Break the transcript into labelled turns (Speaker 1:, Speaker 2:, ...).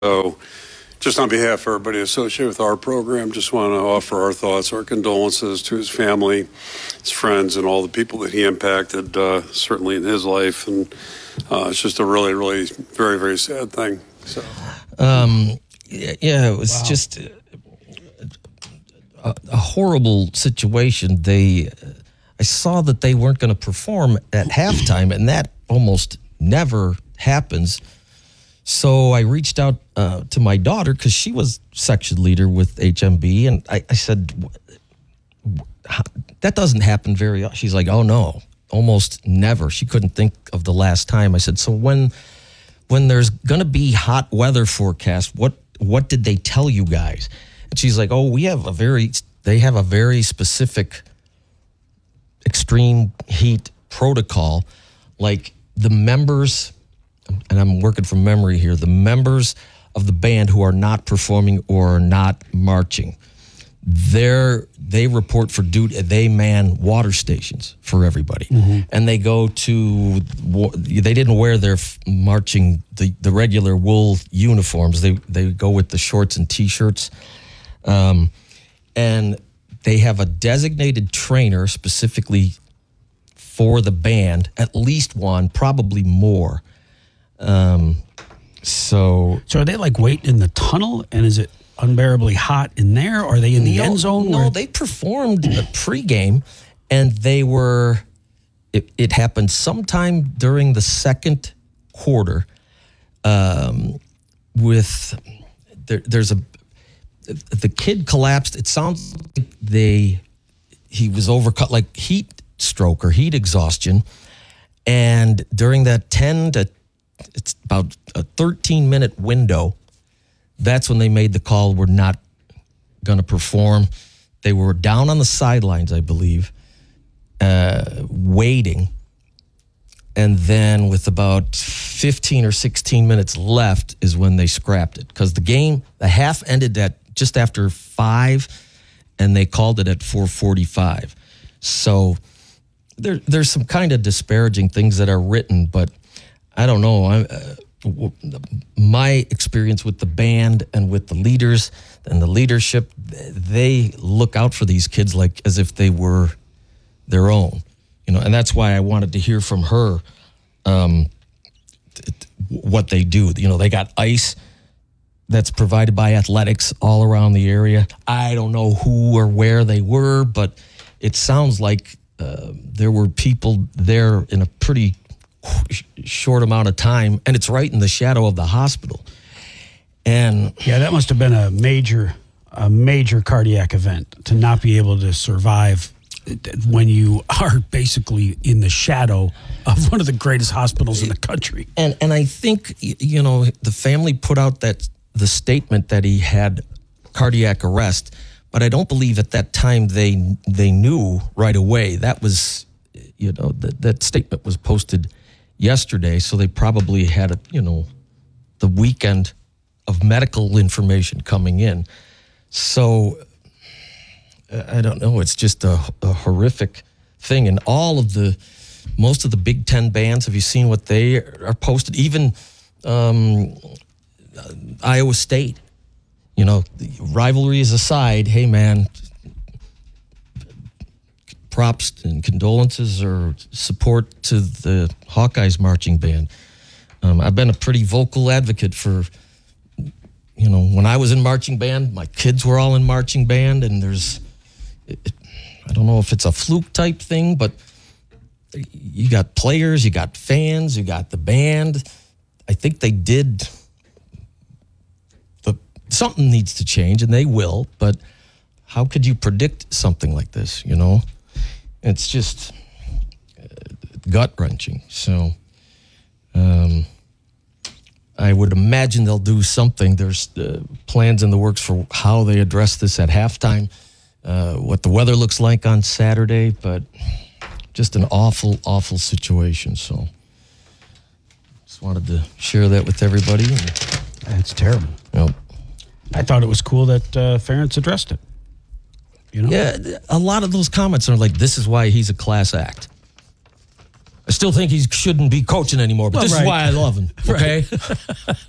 Speaker 1: So just on behalf of everybody associated with our program, just want to offer our thoughts, our condolences to his family, his friends, and all the people that he impacted, certainly in his life. And it's just a really, really very, very sad thing. So,
Speaker 2: it was just a horrible situation. I saw that they weren't going to perform at halftime, and that almost never happens. So I reached out to my daughter because she was section leader with HMB, and I said, that doesn't happen very often. She's like, oh, no, almost never. She couldn't think of the last time. I said, so when there's going to be hot weather forecast, what did they tell you guys? And she's like, oh, they have a very specific extreme heat protocol, like the members, and I'm working from memory here, the members of the band who are not performing or are not marching, they report for duty. They man water stations for everybody. Mm-hmm. And they go to, they didn't wear their marching, the regular wool uniforms. They go with the shorts and T-shirts. And they have a designated trainer specifically for the band, at least one, probably more. So
Speaker 3: are they like waiting in the tunnel, and is it unbearably hot in there? Or are they in the end zone?
Speaker 2: No, they performed a pregame, and it happened sometime during the second quarter. The kid collapsed. It sounds like he was overcut, like heat stroke or heat exhaustion. And during that it's about a 13-minute window, that's when they made the call, we're not going to perform. They were down on the sidelines, I believe, waiting. And then with about 15 or 16 minutes left is when they scrapped it. Because the half ended at just after 5, and they called it at 4:45. So there's some kind of disparaging things that are written, but I don't know. My experience with the band and with the leaders and the leadership, they look out for these kids like as if they were their own, and that's why I wanted to hear from her what they do. They got ice that's provided by athletics all around the area. I don't know who or where they were, but it sounds like there were people there in a pretty short amount of time, and it's right in the shadow of the hospital. And
Speaker 3: yeah, that must have been a major cardiac event to not be able to survive when you are basically in the shadow of one of the greatest hospitals in the country.
Speaker 2: And I think the family put out the statement that he had cardiac arrest, but I don't believe at that time they knew right away. That was that statement was posted yesterday, so they probably had the weekend of medical information coming in. So I don't know. It's just a horrific thing, and most of the Big Ten bands. Have you seen what they are posted? Even Iowa State. Rivalries aside, hey man, props and condolences or support to the Hawkeyes marching band. I've been a pretty vocal advocate for, when I was in marching band, my kids were all in marching band, and I don't know if it's a fluke type thing, but you got players, you got fans, you got the band. I think they did. Something needs to change, and they will, but how could you predict something like this, It's just gut-wrenching. So I would imagine they'll do something. There's plans in the works for how they address this at halftime, what the weather looks like on Saturday, but just an awful, awful situation. So just wanted to share that with everybody.
Speaker 3: That's terrible.
Speaker 2: Yep.
Speaker 3: I thought it was cool that Ferentz addressed it.
Speaker 2: Yeah, a lot of those comments are like, this is why he's a class act. I still think he shouldn't be coaching anymore, but this is why I love him, okay?